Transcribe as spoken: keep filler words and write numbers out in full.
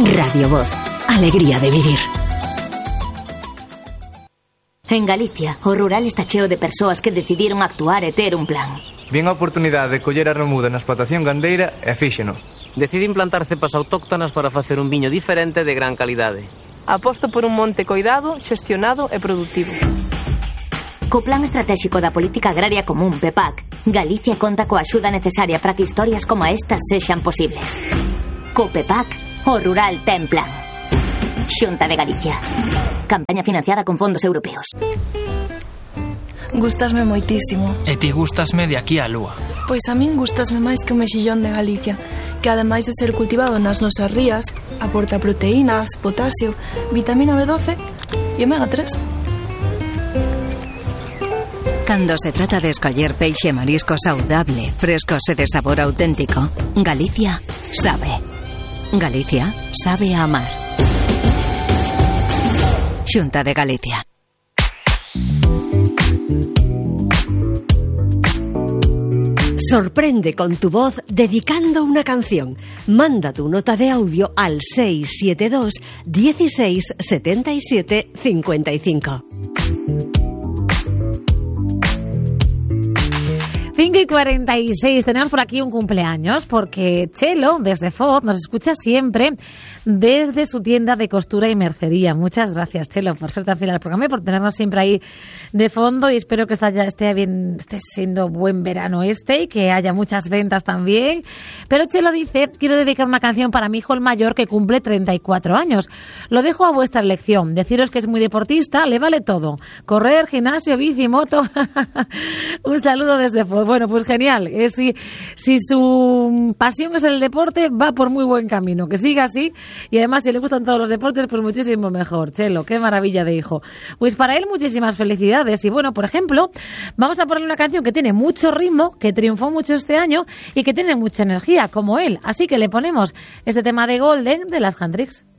Radio Voz, alegría de vivir. En Galicia, o rural está cheo de persoas que decidiron actuar e ter un plan. Vien a oportunidade de coller a remuda na explotación gandeira e fíxeno. Decide implantar cepas autóctonas para facer un viño diferente de gran calidade. Aposto por un monte coidado, xestionado e produtivo. Co Plan Estratégico da Política Agraria Común, P E P A C, Galicia conta coa axuda necesaria para que historias como estas sexan posibles. Co P E P A C, o rural ten plan. Xunta de Galicia. Campaña financiada con fondos europeos. Gústasme moitísimo. E ti gústasme de aquí á lúa. Pois a min gústasme máis que o mexillón de Galicia, que ademais de ser cultivado nas nosas rías, aporta proteínas, potasio, vitamina B doce e omega tres. Cando se trata de escoller peixe e marisco saudable, frescos e de sabor auténtico, Galicia sabe. Galicia sabe a amar. Xunta de Galicia. Sorprende con tu voz dedicando una canción. Manda tu nota de audio al seis siete dos, dieciséis, setenta y siete, cincuenta y cinco. cinco y cuarenta y seis, tenemos por aquí un cumpleaños porque Chelo, desde Foz, nos escucha siempre desde su tienda de costura y mercería. Muchas gracias, Chelo, por ser tan fiel al programa y por tenernos siempre ahí de fondo, y espero que esté, esté, bien, esté siendo buen verano este y que haya muchas ventas también. Pero Chelo dice: quiero dedicar una canción para mi hijo el mayor que cumple treinta y cuatro años. Lo dejo a vuestra elección. Deciros que es muy deportista, le vale todo. Correr, gimnasio, bici, moto. Un saludo desde Foz. Bueno, pues genial. Eh, si, si su pasión es el deporte, va por muy buen camino. Que siga así. Y además, si le gustan todos los deportes, pues muchísimo mejor. Chelo, qué maravilla de hijo. Pues para él, muchísimas felicidades. Y bueno, por ejemplo, vamos a ponerle una canción que tiene mucho ritmo, que triunfó mucho este año y que tiene mucha energía, como él. Así que le ponemos este tema de Golden de las Handrix.